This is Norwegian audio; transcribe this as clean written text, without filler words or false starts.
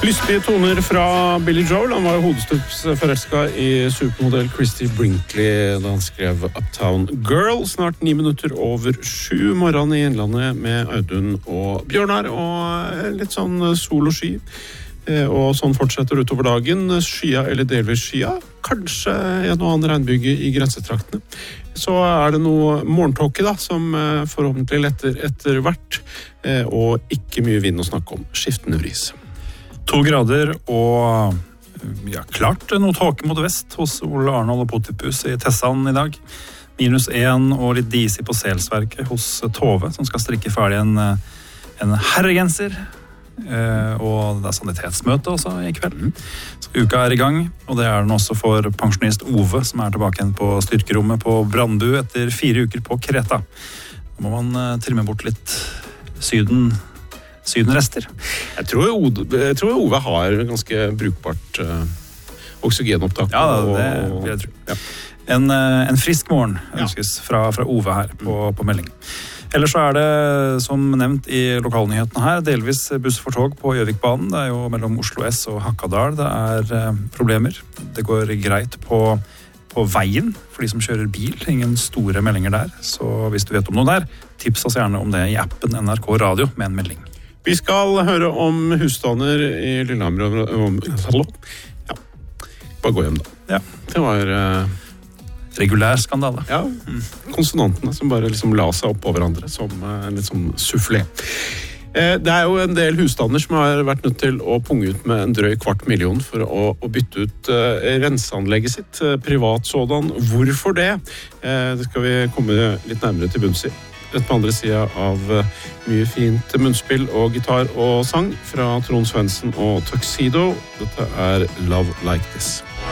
Lystige toner fra Billy Joel. Han var hodestups forelsket i supermodell Christy Brinkley da han skrev Uptown Girl. Snart 9 minutter over 7 morgen i Innlandet med Audun og Bjørnar, og litt sånn sol og sky. Og sånn fortsetter utover dagen. Skya eller delvis skya. Kanskje en og annen regnbyge i grensetraktene. Så det noe morgentåke da, som forhåpentlig letter etter hvert. Og ikke mye vind å snakke om. Skiftende bris. 2 grader og klart noe tåke mot vest hos Ole Arnold og Potipus i Tessan i dag. -1 og litt disig på Selsverket hos Tove, som skal strikke ferdig en herregenser. Og det sanitetsmøte også i kveld. Så uka i gang, og det den også for pensjonist Ove, som tilbake igjen på styrkerommet på Brandbu etter 4 uker på Kreta. Da må man trimme bort litt sydenrester. Jeg tror Ove har ganske brukbart oksygenopptak. Ja, det vil jeg tro. Ja. En frisk morgen ønskes fra Ove her på melding. Ellers så det, som nevnt i lokalnyhetene her, delvis buss for tog på Gjøvikbanen. Det jo mellom Oslo S og Hakadal. Det problemer. Det går greit på veien for de som kjører bil. Ingen store meldinger der. Så hvis du vet om noe der, tips oss gjerne om det i appen NRK Radio med en melding. Vi skal høre om husstander i Lillehammer. Ja, bare gå hjem da. Ja. Det var regulær skandale. Ja, konsonantene som bare liksom la seg opp på hverandre som en litt sånn soufflé. Det jo en del husstander som har vært nødt til å punge ut med en drøy 250 000 for å bytte ut renseanlegget sitt, privat sådan. Hvorfor det? Det skal vi komme litt nærmere til bunns i. Rett på andre siden av mye fint munnspill og gitar og sang fra Trond Svendsen og Tuxedo. Dette Love Like This.